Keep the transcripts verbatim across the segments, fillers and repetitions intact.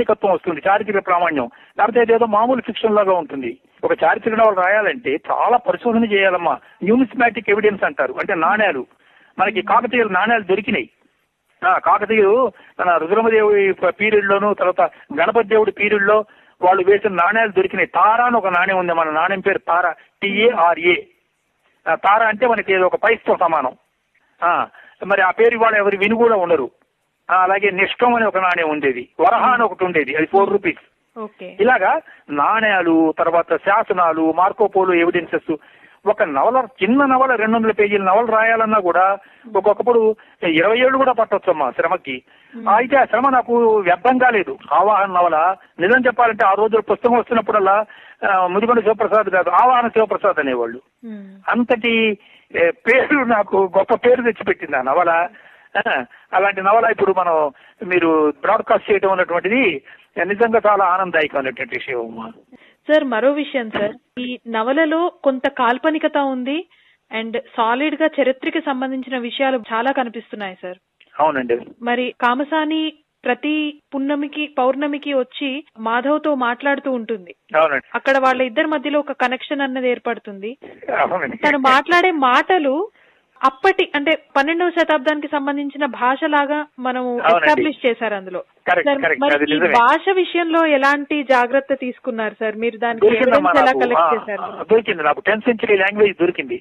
ప్రామాణికత్వం వస్తుంది, చారిత్రక ప్రామాణ్యం. లేకపోతే ఏదేదో మామూలు ఫిక్షన్ లాగా ఉంటుంది. ఒక చారిత్రక నవల రాయాలంటే చాలా పరిశోధన చేయాలమ్మా. న్యూమిస్మాటిక్ ఎవిడెన్స్ అంటారు, అంటే నాణ్యాలు. మనకి కాకతీయుల నాణ్యాలు దొరికినాయి. కాకతీయులు తన రుద్రమదేవి పీరియడ్ లోను, తర్వాత గణపతి దేవుడి పీరియడ్ లో వాళ్ళు వేసిన నాణ్యాలు దొరికినాయి. తారా అని ఒక నాణ్యం ఉంది, మన నాణ్యం పేరు తారా, టిఏఆర్ఏ. తారా అంటే మనకి ఒక పైస్తో సమానం. మరి ఆ పేరు వాళ్ళు ఎవరు విని కూడా ఉండరు. అలాగే నిష్ఠం అని ఒక నాణ్యం ఉండేది, వరహ అని ఒకటి ఉండేది, అది ఫోర్ రూపీస్. ఇలాగా నాణ్యాలు, తర్వాత శాసనాలు, మార్కోపోలో ఎవిడెన్సెస్. ఒక నవల, చిన్న నవల రెండు వందల పేజీల నవల రాయాలన్నా కూడా ఒక్కొక్కప్పుడు ఇరవై ఏళ్ళు కూడా పట్టొచ్చమ్మా శ్రమకి. అయితే ఆ శ్రమ నాకు వ్యర్థం కాలేదు. ఆవాహన నవల నిజం చెప్పాలంటే ఆ రోజుల పుస్తకం వస్తున్నప్పుడల్లా ముదిగొండ శివప్రసాద్ కాదు, ఆవాహన శివప్రసాద్ అనేవాళ్ళు. అంతటి పేరు నాకు గొప్ప పేరు తెచ్చిపెట్టింది ఆ నవల. అలాంటి నవల ఇప్పుడు మనం మీరు బ్రాడ్కాస్ట్ చేయడం అన్నటువంటిది నిజంగా చాలా ఆనందదాయకమైనటువంటి విషయం. సార్ మరో విషయం సార్, ఈ నవలలో కొంత కాల్పనికత ఉంది అండ్ సాలిడ్ గా చరిత్రకి సంబంధించిన విషయాలు చాలా కనిపిస్తున్నాయి సార్. అవునండి. మరి కామసాని ప్రతి పున్నమికి పౌర్ణమికి వచ్చి మాధవ్ తో మాట్లాడుతూ ఉంటుంది. అక్కడ వాళ్ళ ఇద్దరి మధ్యలో ఒక కనెక్షన్ అన్నది ఏర్పడుతుంది. తను మాట్లాడే మాటలు అప్పటి అంటే పన్నెండవ శతాబ్దానికి సంబంధించిన భాష లాగా మనం ఎస్టాబ్లిష్ చేశారు అందులో. మరి ఈ భాష విషయంలో ఎలాంటి జాగ్రత్త తీసుకున్నారు సార్ మీరు? దానికి ఎవిడెన్స్ ఎలా కలెక్ట్ చేశారు? దొరికింది నాకు, టెన్త్ సెంచరీ లాంగ్వేజ్ దొరికింది.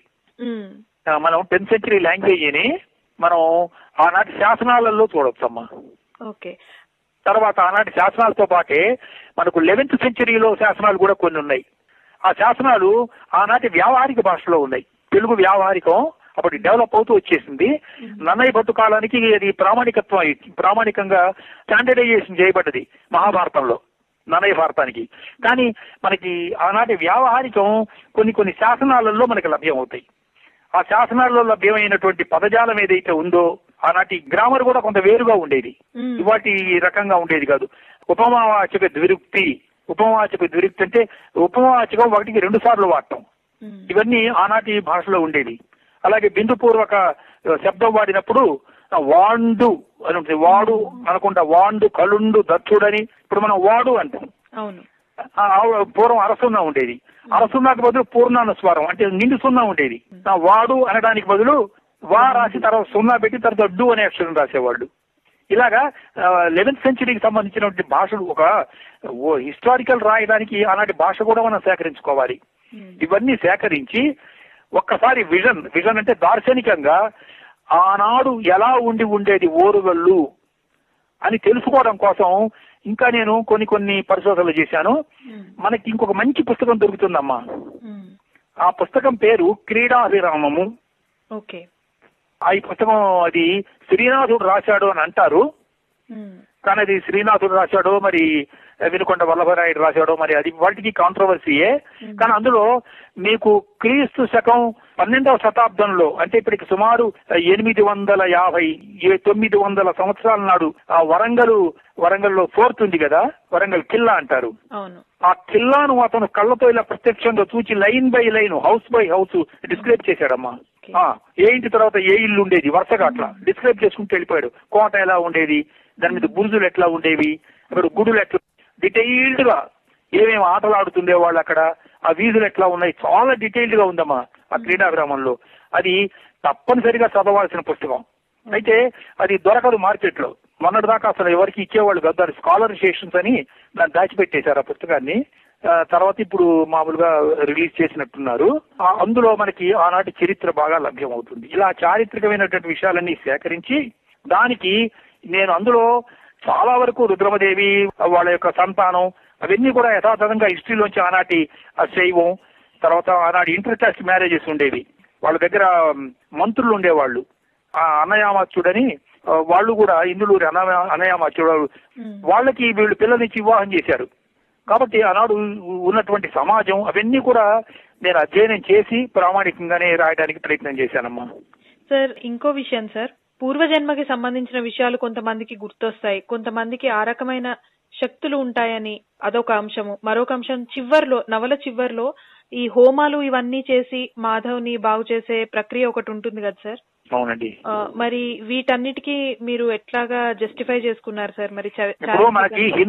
మనం టెన్త్ సెంచరీ లాంగ్వేజ్ ని మనం ఆనాటి శాసనాలలో చూడొచ్చమ్మా. ఓకే. తర్వాత ఆనాటి శాసనాలతో పాటే మనకు లెవెన్త్ సెంచరీలో శాసనాలు కూడా కొన్ని ఉన్నాయి. ఆ శాసనాలు ఆనాటి వ్యావహారిక భాషలో ఉన్నాయి. తెలుగు వ్యావహారికం అప్పుడు డెవలప్ అవుతూ వచ్చేసింది. నన్నయ్య భట్టు కాలానికి అది ప్రామాణికత్వం ప్రామాణికంగా స్టాండర్డైజేషన్ చేయబడ్డది మహాభారతంలో, నన్నయ్య భారతానికి. కానీ మనకి ఆనాటి వ్యావహారికం కొన్ని కొన్ని శాసనాలలో మనకి లభ్యం అవుతాయి. ఆ శాసనాల్లో లభ్యమైనటువంటి పదజాలం ఏదైతే ఉందో, ఆనాటి గ్రామర్ కూడా కొంత వేరుగా ఉండేది, ఇవాటి రకంగా ఉండేది కాదు. ఉపమావాచక ద్విరుక్తి, ఉపమావాచక ద్విరుక్తి అంటే ఉపమావాచకం ఒకటికి రెండు సార్లు వాడటం, ఇవన్నీ ఆనాటి భాషలో ఉండేది. అలాగే బిందుపూర్వక శబ్దం వాడినప్పుడు వాండు అని ఉంటుంది, వాడు అనుకుంటా, వాండు, కలుండు, దత్తుడని ఇప్పుడు మనం వాడు అంటాం. పూర్వం అరసున్నా ఉండేది, అరసున్నాకి బదులు పూర్ణానుస్వారం అంటే నిండు సున్నా ఉండేది. వాడు అనడానికి బదులు వా రాసి తర్వాత సున్నా పెట్టి తర్వాత డు అనే అక్షరం రాసేవాళ్ళు. ఇలాగా లెవెన్త్ సెంచరీకి సంబంధించినటువంటి భాషలు ఒక హిస్టారికల్ రాయడానికి ఆనాటి భాష కూడా మనం సేకరించుకోవాలి. ఇవన్నీ సేకరించి ఒక్కసారి విజన్ విజన్ అంటే దార్శనికంగా ఆనాడు ఎలా ఉండి ఉండేది ఓరుగల్లు అని తెలుసుకోవడం కోసం ఇంకా నేను కొన్ని కొన్ని పరిశోధనలు చేశాను. మనకి ఇంకొక మంచి పుస్తకం దొరుకుతుందమ్మా. ఆ పుస్తకం పేరు క్రీడాభిరామము. ఈ పుస్తకం అది శ్రీనాథుడు రాశాడు అని అంటారు, కానీ అది శ్రీనాథుడు రాశాడో మరి వినుకొండ వల్లభరాయుడు రాశాడో మరి అది వాటికి కాంట్రవర్సీయే. కానీ అందులో మీకు క్రీస్తు శకం పన్నెండవ శతాబ్దంలో అంటే ఇప్పటికి సుమారు ఎనిమిది వందల యాభై తొమ్మిది వందల సంవత్సరాల నాడు ఆ వరంగల్ వరంగల్లో ఫోర్త్ ఉంది కదా, వరంగల్ కిల్లా అంటారు. ఆ కిల్లాను అతను కళ్ళతో ఇలా ప్రత్యక్షంగా చూచి line by line, house by house describe చేశాడమ్మా. ఏ ఇంటి తర్వాత ఏ ఇల్లు ఉండేది వరుసగా అట్లా డిస్క్రైబ్ చేసుకుంటూ వెళ్ళిపోయాడు. కోట ఎలా ఉండేది, దాని మీద బురుజులు ఎట్లా ఉండేవి, అక్కడ గుడులు ఎట్లా, డీటెయిల్డ్ గా ఏమేమి ఆటలు ఆడుతుండే వాళ్ళు అక్కడ, ఆ వీధులు ఎట్లా ఉన్నాయి, చాలా డీటెయిల్డ్ గా ఉందమ్మా ఆ క్రీడాగ్రామంలో. అది తప్పనిసరిగా చదవాల్సిన పుస్తకం. అయితే అది దొరకదు మార్కెట్ లో. మొన్నటి దాకా అసలు ఎవరికి ఇచ్చేవాళ్ళు కాదు, దాని స్కాలరైజేషన్స్ అని దాన్ని దాచిపెట్టేశారు ఆ పుస్తకాన్ని. తర్వాత ఇప్పుడు మామూలుగా రిలీజ్ చేసినట్టున్నారు. అందులో మనకి ఆనాటి చరిత్ర బాగా లభ్యం అవుతుంది. ఇలా చారిత్రకమైనటువంటి విషయాలన్నీ సేకరించి దానికి నేను అందులో చాలా వరకు రుద్రమదేవి వాళ్ళ యొక్క సంతానం అవన్నీ కూడా యథాతథంగా హిస్టరీలోంచి ఆనాటి శైవం, తర్వాత ఆనాటి ఇంటర్ కాస్ట్ మ్యారేజెస్ ఉండేవి. వాళ్ళ దగ్గర మంత్రులు ఉండేవాళ్ళు, ఆ అన్నయామాచ్యుడని వాళ్ళు కూడా ఇందులూరి అన్న అన్నయామాచ్యుడు వాళ్ళకి వీళ్ళు పిల్లనిచ్చి వివాహం చేశారు. కాబట్టి ఆనాడు ఉన్నటువంటి సమాజం అవన్నీ కూడా నేను అధ్యయనం చేసి ప్రామాణికంగానే రాయడానికి ప్రయత్నం చేశానమ్మా. సార్ ఇంకో విషయం సార్, పూర్వజన్మకి సంబంధించిన విషయాలు కొంతమందికి గుర్తొస్తాయి, కొంతమందికి ఆ రకమైన శక్తులు ఉంటాయని అదొక అంశము. మరొక అంశం చివర్లో, నవల చివర్లో ఈ హోమాలు ఇవన్నీ చేసి మాధవ్ని బాగు చేసే ప్రక్రియ ఒకటి ఉంటుంది కదా సార్? అవునండి. మరి వీటన్నిటికీ మీరు ఎట్లాగా జస్టిఫై చేసుకున్నారు సార్? మరి